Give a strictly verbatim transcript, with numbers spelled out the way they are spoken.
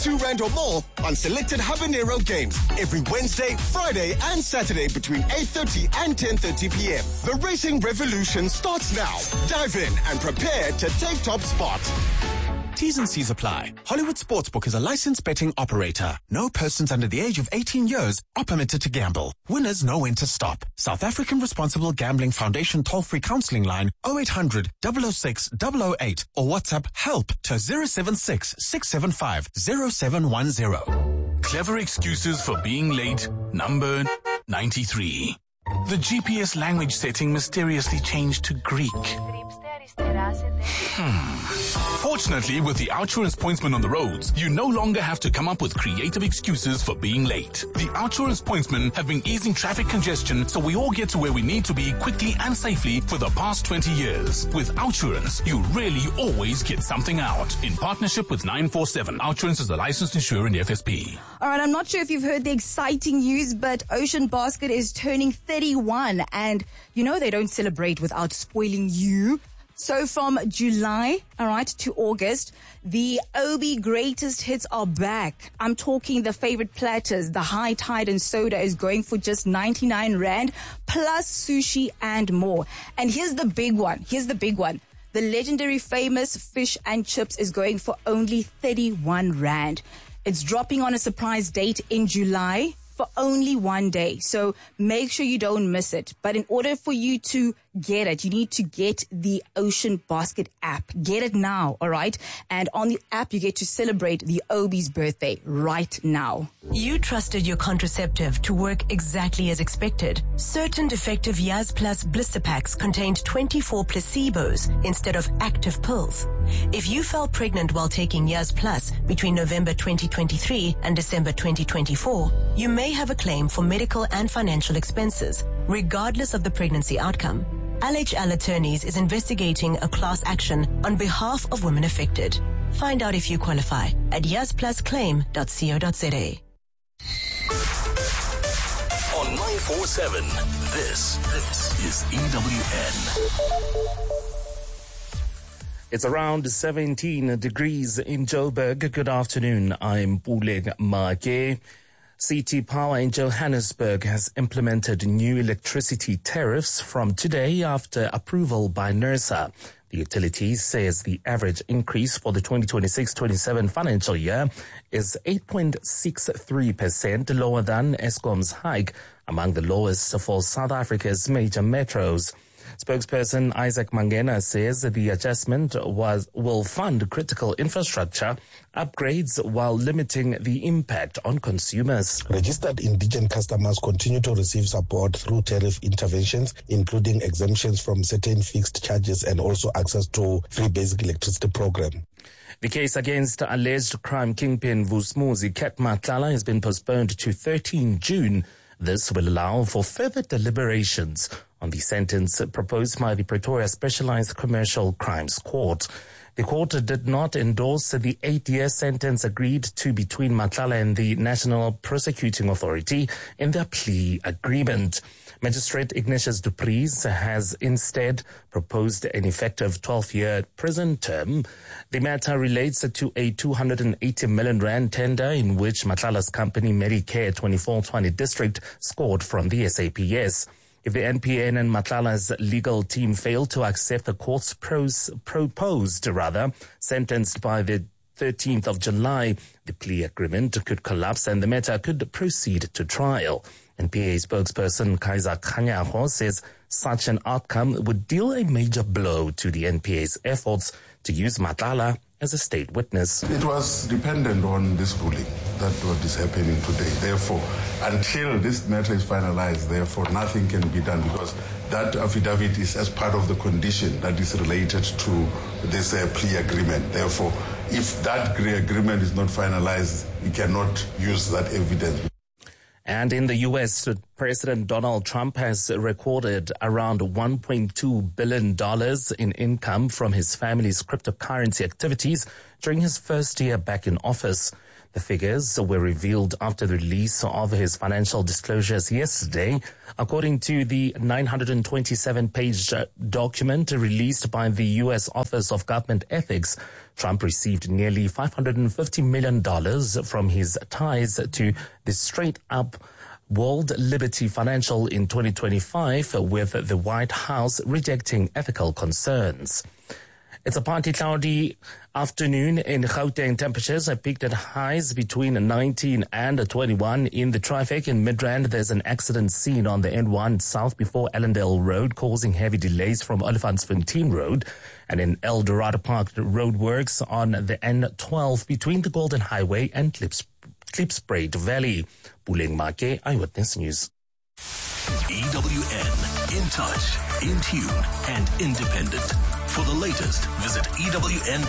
two rand or more on selected Habanero games every Wednesday, Friday, and Saturday between eight thirty and ten thirty p.m. The racing revolution starts now. Dive in and prepare to take top spot. T's and C's apply. Hollywood Sportsbook is a licensed betting operator. No persons under the age of eighteen years are permitted to gamble. Winners know when to stop. South African Responsible Gambling Foundation toll-free counseling line oh eight hundred, double oh six, double oh eight or WhatsApp help to zero seven six, six seven five, zero seven one zero. Clever excuses for being late, number ninety-three. The G P S language setting mysteriously changed to Greek. Hmm. Fortunately, with the Outsurance Pointsman on the roads, you no longer have to come up with creative excuses for being late. The Outsurance Pointsmen have been easing traffic congestion so we all get to where we need to be quickly and safely for the past twenty years. With Outsurance, you really always get something out. In partnership with nine four seven, Outsurance is a licensed insurer in the F S P. All right, I'm not sure if you've heard the exciting news, but Ocean Basket is turning thirty-one, and you know they don't celebrate without spoiling you. So from July, all right, to August, the Obi greatest hits are back. I'm talking the favorite platters. The High Tide and Soda is going for just ninety-nine rand, plus sushi and more. And here's the big one. Here's the big one. The legendary famous fish and chips is going for only thirty-one rand. It's dropping on a surprise date in July for only one day. So make sure you don't miss it. But in order for you to get it, you need to get the Ocean Basket app. Get it now, all right? And on the app, you get to celebrate the Obi's birthday right now. You trusted your contraceptive to work exactly as expected. Certain defective Yaz Plus blister packs contained twenty-four placebos instead of active pills. If you fell pregnant while taking Yaz Plus between November twenty twenty-three and December twenty twenty-four, you may have a claim for medical and financial expenses, regardless of the pregnancy outcome. L H L Attorneys is investigating a class action on behalf of women affected. Find out if you qualify at yaz plus claim dot co dot za. On nine four seven, this, this is E W N. It's around seventeen degrees in Joburg. Good afternoon. I'm Puleg Make. C T Power in Johannesburg has implemented new electricity tariffs from today after approval by NERSA. The utility says the average increase for the twenty twenty-six twenty-seven financial year is eight point six three percent lower than Eskom's hike, among the lowest for South Africa's major metros. Spokesperson Isaac Mangena says the adjustment was will fund critical infrastructure upgrades while limiting the impact on consumers. Registered indigent customers continue to receive support through tariff interventions, including exemptions from certain fixed charges and also access to free basic electricity program. The case against alleged crime kingpin Vusumuzi Ket Matlala has been postponed to thirteenth of June. This will allow for further deliberations on the sentence proposed by the Pretoria Specialized Commercial Crimes Court. The court did not endorse the eight-year sentence agreed to between Matlala and the National Prosecuting Authority in their plea agreement. Magistrate Ignatius du Preez has instead proposed an effective twelve-year prison term. The matter relates to a two hundred eighty million rand tender in which Matlala's company Medicare twenty-four twenty district scored from the S A P S. If the N P N and Matlala's legal team fail to accept the court's pros, proposed rather sentenced by the thirteenth of July, the plea agreement could collapse and the matter could proceed to trial. N P A spokesperson Kaiser Khanyaho says such an outcome would deal a major blow to the N P A's efforts to use Matlala as a state witness. It was dependent on this ruling that what is happening today. Therefore, until this matter is finalized, therefore, nothing can be done because that affidavit is as part of the condition that is related to this uh, plea agreement. Therefore, if that plea agreement is not finalized, we cannot use that evidence. And in the U S, President Donald Trump has recorded around one point two billion dollars in income from his family's cryptocurrency activities during his first year back in office. The figures were revealed after the release of his financial disclosures yesterday. According to the nine hundred twenty-seven page document released by the U S Office of Government Ethics, Trump received nearly five hundred fifty million dollars from his ties to the Straight Up World Liberty Financial in twenty twenty-five, with the White House rejecting ethical concerns. It's a partly cloudy afternoon in Gauteng. Temperatures have peaked at highs between nineteen and twenty-one. In the traffic in Midrand, there's an accident scene on the N one south before Allendale Road, causing heavy delays from Olifantsfontein Road. And in El Dorado Park, roadworks on the N twelve between the Golden Highway and Klips, Klipspruit Valley. Puleng Make, Eyewitness News. E W N, in touch, in tune, and independent. For the latest, visit E W N.